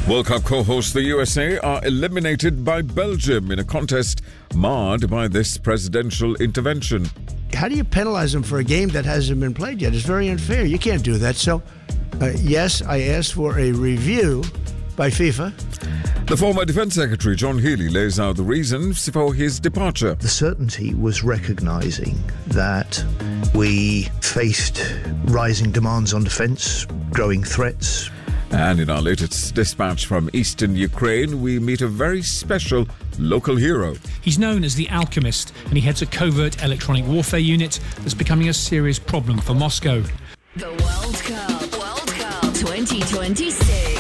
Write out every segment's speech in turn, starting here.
World Cup co-hosts the USA are eliminated by Belgium in a contest marred by this presidential intervention. How do you penalize them for a game that hasn't been played yet? It's very unfair. You can't do that. So, yes, I asked for a review by FIFA. The former Defence Secretary, John Healey, lays out the reasons for his departure. The certainty was recognising that we faced rising demands on defence, growing threats. And in our latest dispatch from eastern Ukraine, we meet a very special local hero. He's known as the Alchemist, and he heads a covert electronic warfare unit that's becoming a serious problem for Moscow. The World Cup 2026.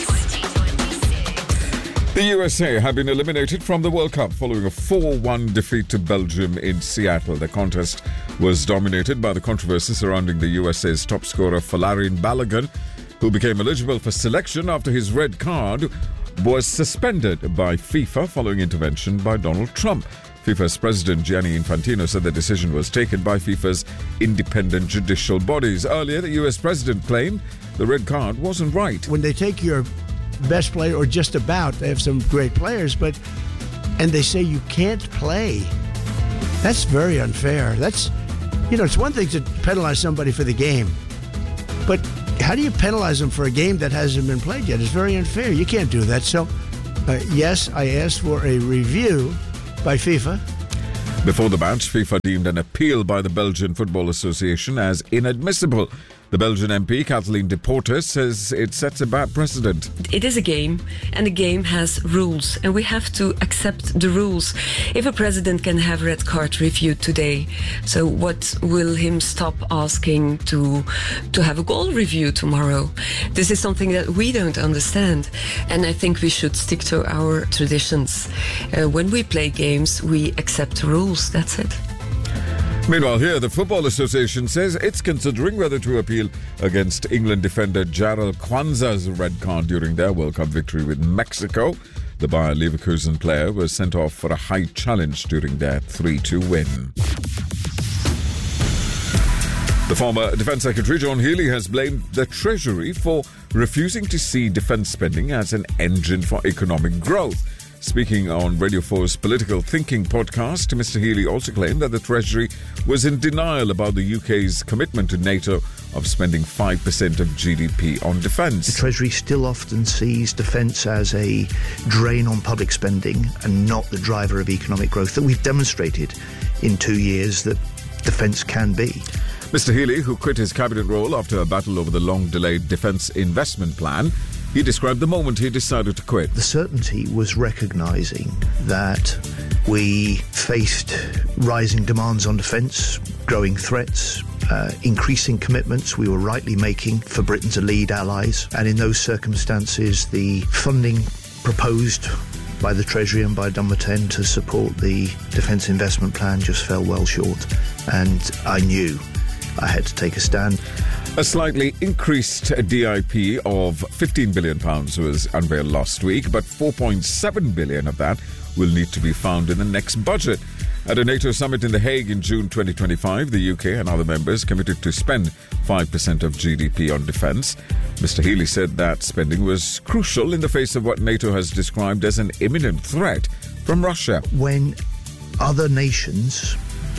The USA have been eliminated from the World Cup following a 4-1 defeat to Belgium in Seattle. The contest was dominated by the controversy surrounding the USA's top scorer Folarin Balogun, who became eligible for selection after his red card was suspended by FIFA following intervention by Donald Trump. FIFA's president Gianni Infantino said the decision was taken by FIFA's independent judicial bodies. Earlier, the US president claimed the red card wasn't right. When they take your best player, or just about, they have some great players, and they say you can't play, that's very unfair. That's, it's one thing to penalize somebody for the game, but how do you penalize them for a game that hasn't been played yet? It's very unfair. You can't do that. So, yes, I asked for a review by FIFA. Before the match, FIFA deemed an appeal by the Belgian Football Association as inadmissible. The Belgian MP, Kathleen de Porter, says it sets a bad precedent. It is a game, and the game has rules, and we have to accept the rules. If a president can have red card reviewed today, so what will him stop asking to have a goal review tomorrow? This is something that we don't understand, and I think we should stick to our traditions. When we play games, we accept the rules. That's it. Meanwhile, here, the Football Association says it's considering whether to appeal against England defender Jarell Quansah's red card during their World Cup victory with Mexico. The Bayer Leverkusen player was sent off for a high challenge during their 3-2 win. The former Defence Secretary John Healey has blamed the Treasury for refusing to see defence spending as an engine for economic growth. Speaking on Radio 4's Political Thinking podcast, Mr. Healey also claimed that the Treasury was in denial about the UK's commitment to NATO of spending 5% of GDP on defence. The Treasury still often sees defence as a drain on public spending and not the driver of economic growth that we've demonstrated in 2 years that defence can be. Mr. Healey, who quit his cabinet role after a battle over the long-delayed defence investment plan, he described the moment he decided to quit. The certainty was recognising that we faced rising demands on defence, growing threats, increasing commitments we were rightly making for Britain to lead allies. And in those circumstances, the funding proposed by the Treasury and by Dunbarton to support the Defence Investment Plan just fell well short. And I knew I had to take a stand. A slightly increased DIP of £15 billion was unveiled last week, but £4.7 billion of that will need to be found in the next budget. At a NATO summit in The Hague in June 2025, the UK and other members committed to spend 5% of GDP on defence. Mr. Healey said that spending was crucial in the face of what NATO has described as an imminent threat from Russia. When other nations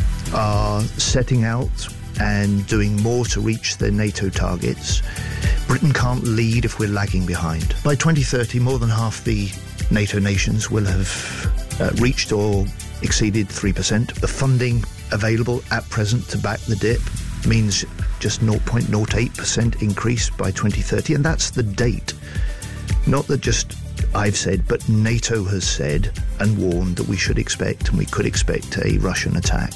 are setting out and doing more to reach their NATO targets, Britain can't lead if we're lagging behind. By 2030, more than half the NATO nations will have reached or exceeded 3%. The funding available at present to back the dip means just 0.08% increase by 2030, and that's the date. Not that just I've said, but NATO has said and warned that we should expect, and we could expect, a Russian attack.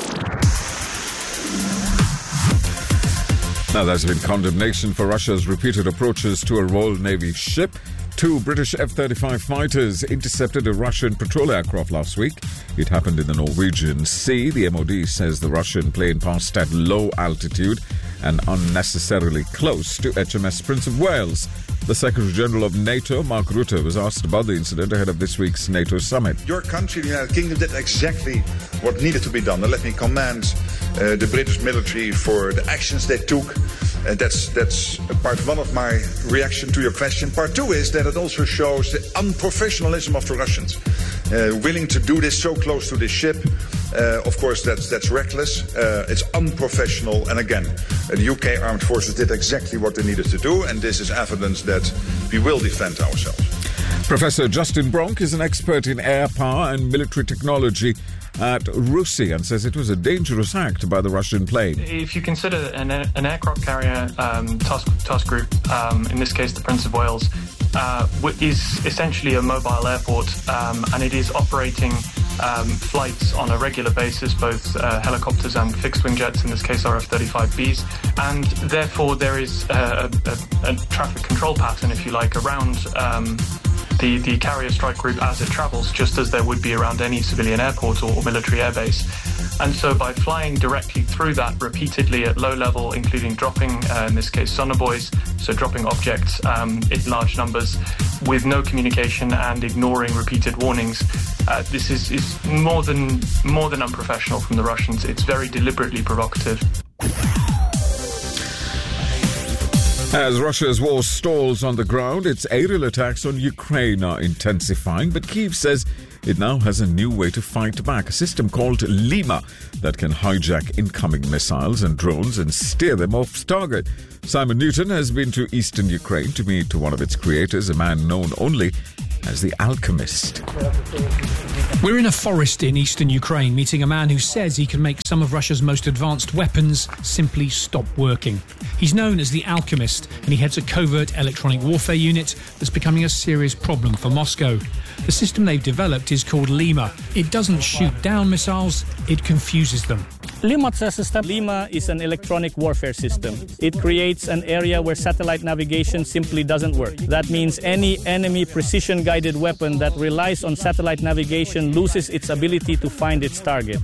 Now, there's been condemnation for Russia's repeated approaches to a Royal Navy ship. 2 British F-35 fighters intercepted a Russian patrol aircraft last week. It happened in the Norwegian Sea. The MOD says the Russian plane passed at low altitude and unnecessarily close to HMS Prince of Wales. The Secretary-General of NATO, Mark Rutte, was asked about the incident ahead of this week's NATO summit. Your country, the United Kingdom, did exactly what needed to be done. Now, let me commend the British military for the actions they took And that's part one of my reaction to your question. Part two is that it also shows the unprofessionalism of the Russians. Willing to do this so close to this ship, of course, that's reckless. It's unprofessional. And again, the UK Armed Forces did exactly what they needed to do, and this is evidence that we will defend ourselves. Professor Justin Bronk is an expert in air power and military technology at RUSI and says it was a dangerous act by the Russian plane. If you consider an aircraft carrier task group, in this case the Prince of Wales, is essentially a mobile airport, and it is operating flights on a regular basis, both helicopters and fixed-wing jets, in this case RF-35Bs, and therefore there is a traffic control pattern, if you like, around the carrier strike group as it travels, just as there would be around any civilian airport or military airbase. And so by flying directly through that repeatedly at low level, including dropping, in this case, sonobuoys, so dropping objects in large numbers with no communication and ignoring repeated warnings, this is more than unprofessional from the Russians. It's very deliberately provocative. As Russia's war stalls on the ground, its aerial attacks on Ukraine are intensifying, but Kyiv says it now has a new way to fight back, a system called Lima that can hijack incoming missiles and drones and steer them off target. Simon Newton has been to eastern Ukraine to meet one of its creators, a man known only as the Alchemist. We're in a forest in eastern Ukraine, meeting a man who says he can make some of Russia's most advanced weapons simply stop working. He's known as the Alchemist, and he heads a covert electronic warfare unit that's becoming a serious problem for Moscow. The system they've developed is called Lima. It doesn't shoot down missiles, it confuses them. Lima is an electronic warfare system. It creates an area where satellite navigation simply doesn't work. That means any enemy precision-guided weapon that relies on satellite navigation loses its ability to find its target.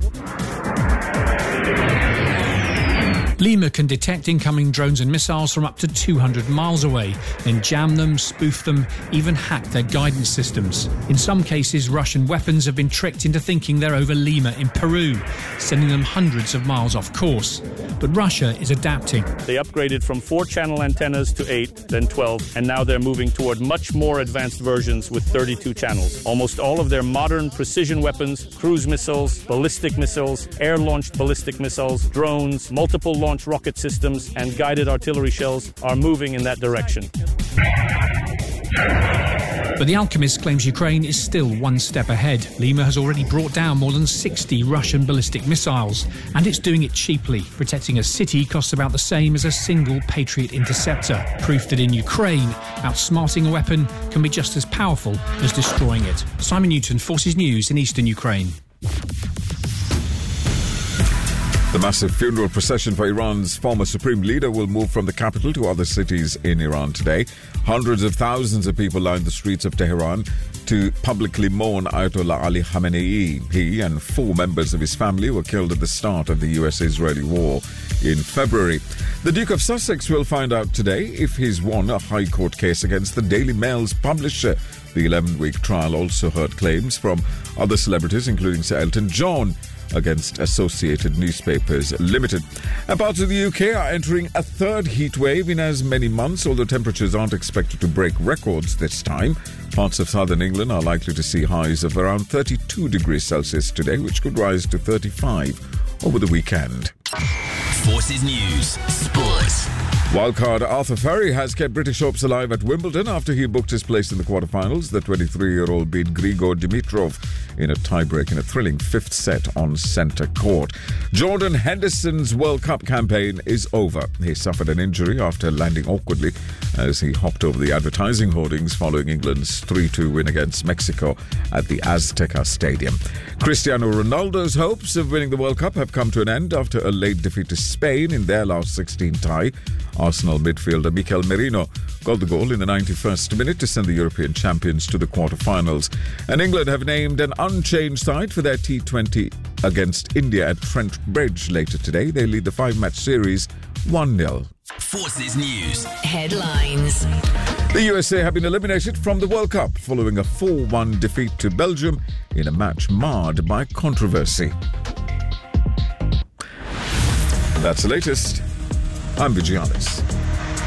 Lima can detect incoming drones and missiles from up to 200 miles away, then jam them, spoof them, even hack their guidance systems. In some cases, Russian weapons have been tricked into thinking they're over Lima in Peru, sending them hundreds of miles off course. But Russia is adapting. They upgraded from 4-channel antennas to 8, then 12, and now they're moving toward much more advanced versions with 32 channels. Almost all of their modern precision weapons, cruise missiles, ballistic missiles, air-launched ballistic missiles, drones, multiple launch rocket systems, and guided artillery shells are moving in that direction. But the Alchemist claims Ukraine is still one step ahead. Lima has already brought down more than 60 Russian ballistic missiles, and it's doing it cheaply. Protecting a city costs about the same as a single Patriot interceptor. Proof that in Ukraine, outsmarting a weapon can be just as powerful as destroying it. Simon Newton, Forces News in eastern Ukraine. The massive funeral procession for Iran's former supreme leader will move from the capital to other cities in Iran today. Hundreds of thousands of people lined the streets of Tehran to publicly mourn Ayatollah Ali Khamenei. He and 4 members of his family were killed at the start of the US-Israeli war in February. The Duke of Sussex will find out today if he's won a High Court case against the Daily Mail's publisher. The 11-week trial also heard claims from other celebrities, including Sir Elton John, against Associated Newspapers Limited. And parts of the UK are entering a third heat wave in as many months, although temperatures aren't expected to break records this time. Parts of southern England are likely to see highs of around 32 degrees Celsius today, which could rise to 35 over the weekend. Forces News Sports. Wildcard Arthur Furry has kept British hopes alive at Wimbledon after he booked his place in the quarterfinals. The 23-year-old beat Grigor Dimitrov in a tiebreak in a thrilling 5th set on centre court. Jordan Henderson's World Cup campaign is over. He suffered an injury after landing awkwardly as he hopped over the advertising hoardings following England's 3-2 win against Mexico at the Azteca Stadium. Cristiano Ronaldo's hopes of winning the World Cup have come to an end after a late defeat to Spain in their last 16 tie. Arsenal midfielder Mikel Merino got the goal in the 91st minute to send the European champions to the quarter-finals. And England have named an unchanged side for their T20 against India at Trent Bridge later today. They lead the 5-match series 1-0. Forces News headlines. The USA have been eliminated from the World Cup following a 4-1 defeat to Belgium in a match marred by controversy. That's the latest. I'm Vigianis.